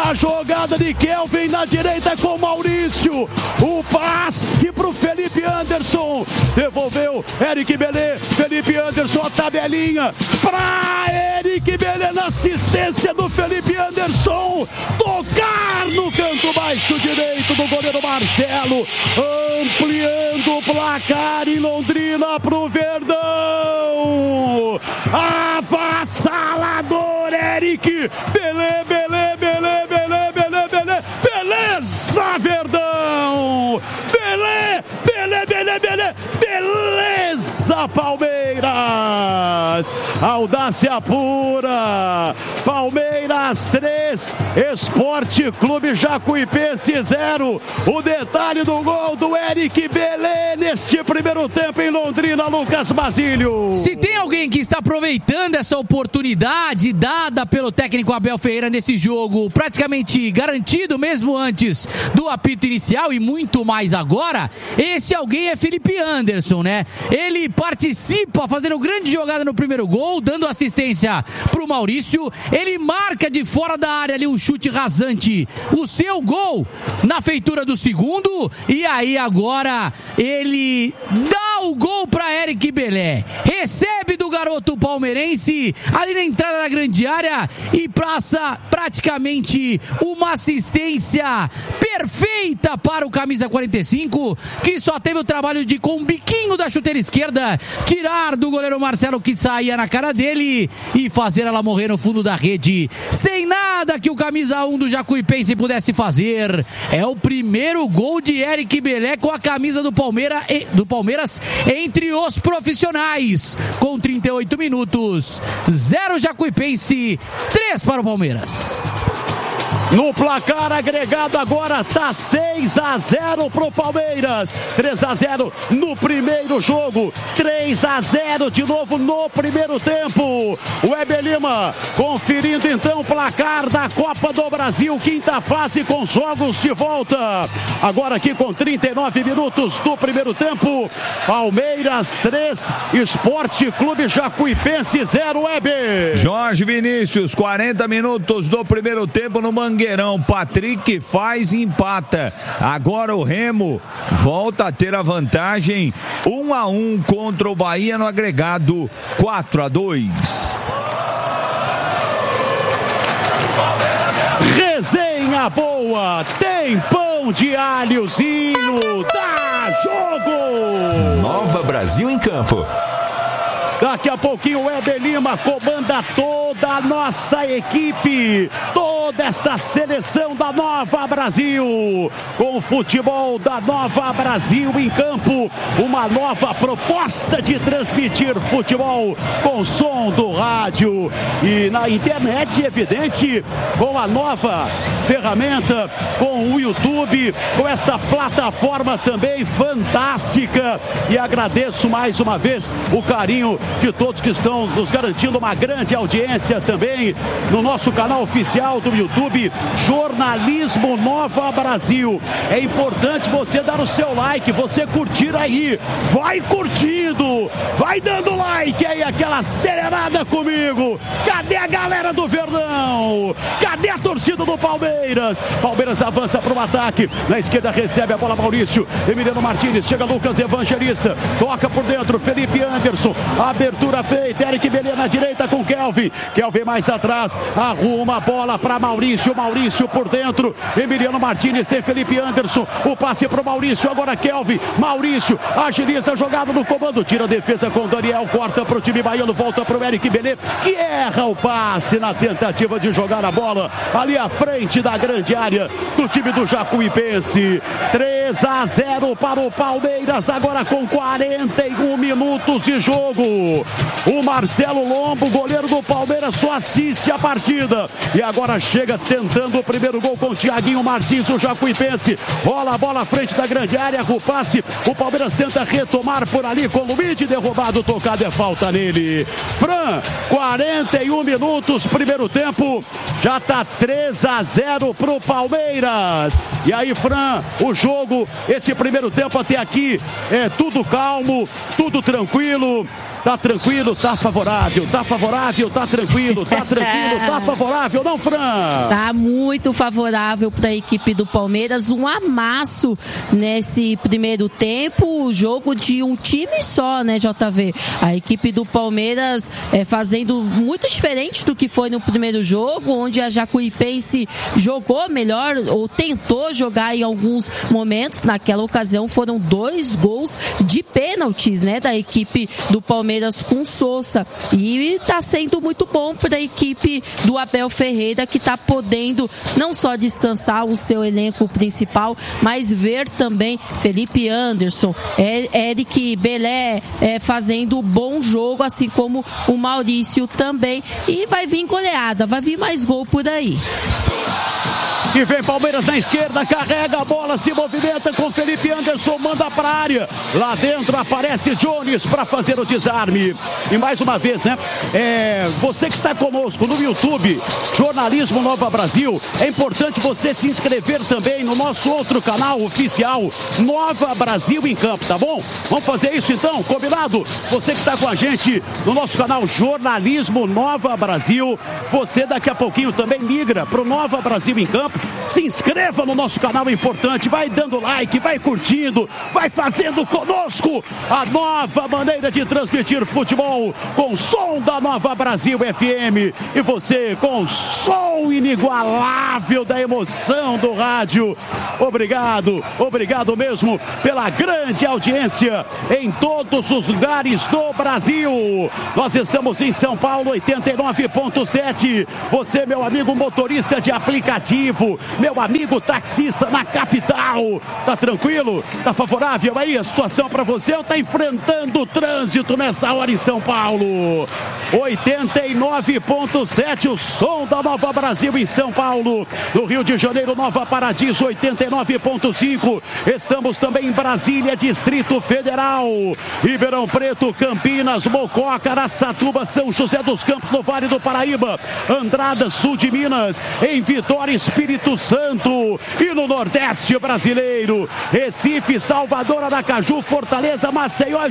Na jogada de Kelvin, na direita com Maurício. O passe pro Felipe Anderson. Devolveu Eric Belê. Felipe Anderson, a tabelinha. Pra Eric Belê na assistência do Felipe Anderson. Tocar no canto baixo direito do goleiro Marcelo. Ampliando o placar em Londrina pro Verdão. Avassalador, Eric Belê, Belê, Belê, Belê, Belê, Belê. Beleza, Verdão. Belê, Belê, Belê, Belê. Beleza, Palmeiras. Audácia pura. Palmeiras 3, Esporte Clube Jacuipense 0. O detalhe do gol do Eric Belê neste primeiro tempo em Londrina, Lucas Basílio. Se tem alguém que está aproveitando essa oportunidade dada pelo técnico Abel Ferreira nesse jogo, praticamente garantido mesmo antes do apito inicial e muito mais agora, esse alguém é Felipe Anderson, né? Ele participa fazendo grande jogada no primeiro gol, dando assistência pro Maurício. Ele marca de fora da área ali um chute rasante, o seu gol na feitura do segundo, e aí agora ele dá o gol para Eric Belé, recebe do garoto palmeirense ali na entrada da grande área e passa praticamente uma assistência perfeita para o camisa 45, que só teve o trabalho de, com o biquinho da chuteira esquerda, tirar do goleiro Marcelo, que saía na cara dele, e fazer ela morrer no fundo da rede, sem nada que o camisa 1 do Jacuipense pudesse fazer. É o primeiro gol de Eric Belé com a camisa do Palmeiras entre os profissionais, com 38 minutos, 0 Jacuipense, 3 para o Palmeiras. No placar agregado agora tá 6-0 pro Palmeiras, 3-0 no primeiro jogo, 3-0 de novo no primeiro tempo. O Heber Lima conferindo então o placar da Copa do Brasil, quinta fase com jogos de volta. Agora aqui com 39 minutos do primeiro tempo, Palmeiras 3, Esporte Clube Jacuipense 0, Heber. Jorge Vinícius, 40 minutos do primeiro tempo no Mangueirão. Patrick faz e empata. Agora o Remo volta a ter a vantagem, 1-1 contra o Bahia no agregado, 4-2. Resenha boa, tem pão de alhozinho, dá jogo. Nova Brasil em campo. Daqui a pouquinho o Heber Lima comanda toda a nossa equipe, toda esta seleção da Nova Brasil, com o futebol da Nova Brasil em campo, uma nova proposta de transmitir futebol com som do rádio e na internet, evidente, com a nova ferramenta, com o YouTube, com esta plataforma também fantástica, e agradeço mais uma vez o carinho de todos que estão nos garantindo uma grande audiência também no nosso canal oficial do YouTube, Jornalismo Nova Brasil. É importante você dar o seu like, você curtir aí, vai curtindo, vai dando like aí, aquela acelerada comigo. Cadê a galera do Verdão? Cadê a torcida do Palmeiras? Palmeiras avança para o ataque, na esquerda recebe a bola Maurício, Emiliano Martins, chega Lucas Evangelista, toca por dentro, Felipe Anderson, abertura feita, Eric Belê na direita com Kelvin mais atrás, arruma a bola para Maurício por dentro, Emiliano Martins, tem Felipe Anderson, o passe para o Maurício, agora Kelvin, Maurício agiliza a jogada no comando, tira a defesa com Daniel, corta para o time baiano, volta para o Eric Belê, que erra o passe na tentativa de jogar a bola ali à frente da grande área do time do Jacuipense. 3-0 para o Palmeiras, agora com 41 minutos de jogo. O Marcelo Lombo, goleiro do Palmeiras, só assiste a partida e agora chega tentando o primeiro gol com o Thiaguinho Martins, o Jacuipense, rola a bola à frente da grande área, o passe, o Palmeiras tenta retomar por ali com o Luigi, derrubado, tocado, é falta nele. Fran, 41 minutos, primeiro tempo, já tá 3-0 pro Palmeiras. E aí, Fran, o jogo, esse primeiro tempo até aqui é tudo calmo, tudo tranquilo. Tá tranquilo, tá favorável, tá favorável, tá tranquilo, tá tranquilo, tá favorável, não, Fran? Tá muito favorável para a equipe do Palmeiras, um amasso nesse primeiro tempo, o jogo de um time só, né, JV? A equipe do Palmeiras fazendo muito diferente do que foi no primeiro jogo, onde a Jacuipense jogou melhor, ou tentou jogar em alguns momentos. Naquela ocasião foram 2 gols de pênaltis, né, da equipe do Palmeiras com Sousa, e tá sendo muito bom para a equipe do Abel Ferreira, que tá podendo não só descansar o seu elenco principal, mas ver também Felipe Anderson, Eric Belé fazendo bom jogo, assim como o Maurício também, e vai vir goleada, vai vir mais gol por aí. E vem Palmeiras na esquerda, carrega a bola, se movimenta com Felipe Anderson, manda para a área. Lá dentro aparece Jones para fazer o desarme. E mais uma vez, né? Você que está conosco no YouTube, Jornalismo Nova Brasil, é importante você se inscrever também no nosso outro canal oficial, Nova Brasil em Campo, tá bom? Vamos fazer isso então, combinado? Você que está com a gente no nosso canal Jornalismo Nova Brasil, você daqui a pouquinho também migra para o Nova Brasil em Campo. Se inscreva no nosso canal, importante, vai dando like, vai curtindo, vai fazendo conosco a nova maneira de transmitir futebol, com som da Nova Brasil FM, e você com o som inigualável da emoção do rádio. Obrigado mesmo pela grande audiência em todos os lugares do Brasil. Nós estamos em São Paulo, 89.7. Você, meu amigo motorista de aplicativo, meu amigo taxista na capital, tá tranquilo? Tá favorável aí a situação para você, ou tá enfrentando o trânsito nessa hora em São Paulo? 89.7, o som da Nova Brasil em São Paulo. No Rio de Janeiro, Nova Paradiso, 89.5. Estamos também em Brasília, Distrito Federal, Ribeirão Preto, Campinas, Mococa, Araçatuba, São José dos Campos, no Vale do Paraíba, Andrada, sul de Minas, em Vitória, Espírito Santo, e no Nordeste brasileiro, Recife, Salvador, Aracaju, Fortaleza, Maceió,